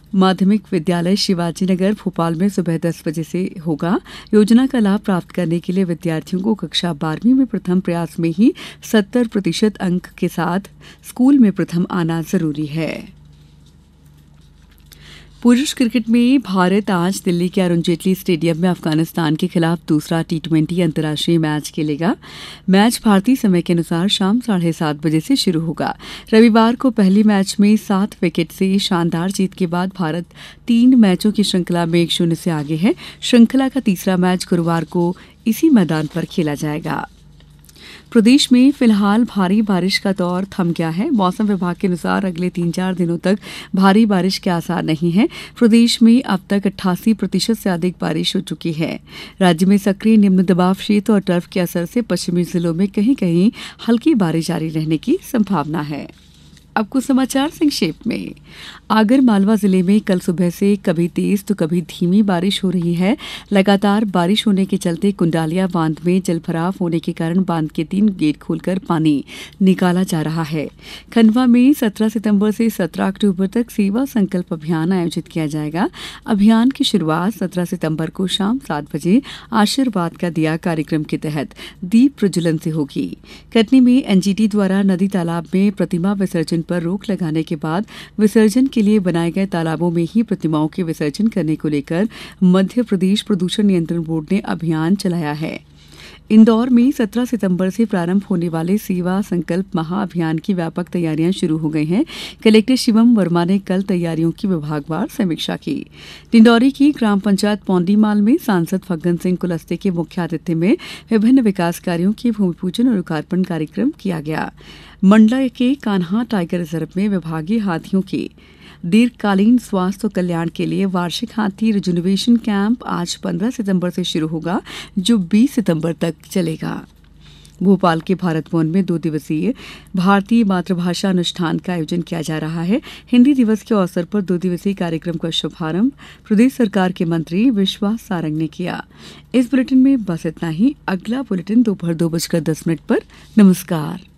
माध्यमिक विद्यालय शिवाजी नगर भोपाल में सुबह 10 बजे से होगा। योजना का लाभ प्राप्त करने के लिए विद्यार्थियों को कक्षा 12वीं में प्रथम प्रयास में ही 70% अंक के साथ स्कूल में प्रथम आना जरूरी है। पुरुष क्रिकेट में भारत आज दिल्ली के अरुण जेटली स्टेडियम में अफगानिस्तान के खिलाफ दूसरा टी20 अंतर्राष्ट्रीय मैच खेलेगा। मैच भारतीय समय के अनुसार शाम 7:30 बजे से शुरू होगा। रविवार को पहले मैच में 7 विकेट से शानदार जीत के बाद भारत 3 मैचों की श्रृंखला में 1-0 से आगे है। श्रृंखला का तीसरा मैच गुरुवार को इसी मैदान पर खेला जाएगा। प्रदेश में फिलहाल भारी बारिश का दौर थम गया है। मौसम विभाग के अनुसार अगले 3-4 दिनों तक भारी बारिश के आसार नहीं है। प्रदेश में अब तक 88% से अधिक बारिश हो चुकी है। राज्य में सक्रिय निम्न दबाव क्षेत्र और टर्फ के असर से पश्चिमी जिलों में कहीं कहीं हल्की बारिश जारी रहने की संभावना है। अब कुछ समाचार संक्षेप में। आगर मालवा जिले में कल सुबह से कभी तेज तो कभी धीमी बारिश हो रही है। लगातार बारिश होने के चलते कुंडालिया बांध में जलभराव होने के कारण बांध के 3 गेट खोलकर पानी निकाला जा रहा है। खंडवा में 17 सितंबर से 17 अक्टूबर तक सेवा संकल्प अभियान आयोजित किया जाएगा। अभियान की शुरुआत 17 सितंबर को शाम 7 बजे आशीर्वाद का दिया कार्यक्रम के तहत दीप प्रज्वलन से होगी। कटनी में एनजीटी द्वारा नदी तालाब में प्रतिमा विसर्जन पर रोक लगाने के बाद विसर्जन के लिए बनाए गए तालाबों में ही प्रतिमाओं के विसर्जन करने को लेकर मध्य प्रदेश प्रदूषण नियंत्रण बोर्ड ने अभियान चलाया है। इंदौर में 17 सितंबर से प्रारंभ होने वाले सेवा संकल्प महाअभियान की व्यापक तैयारियां शुरू हो गई हैं। कलेक्टर शिवम वर्मा ने कल तैयारियों की विभागवार समीक्षा की। डिंडौरी की ग्राम पंचायत पौंडीमाल में सांसद फग्गन सिंह कुलस्ते के मुख्य आतिथ्य में विभिन्न विकास कार्यों के भूमि पूजन और लोकार्पण कार्यक्रम किया गया। मंडला के कान्हा टाइगर रिजर्व में विभागीय हाथियों के दीर्घकालीन स्वास्थ्य और कल्याण के लिए वार्षिक हाथी रिजुनवेशन कैंप आज 15 सितंबर से शुरू होगा, जो 20 सितंबर तक चलेगा। भोपाल के भारत भवन में 2 दिवसीय भारतीय मातृभाषा अनुष्ठान का आयोजन किया जा रहा है। हिंदी दिवस के अवसर पर 2 दिवसीय कार्यक्रम का शुभारंभ प्रदेश सरकार के मंत्री विश्वास सारंग ने किया। इस बुलेटिन में बस इतना ही। अगला बुलेटिन दोपहर 2:10 पर। नमस्कार।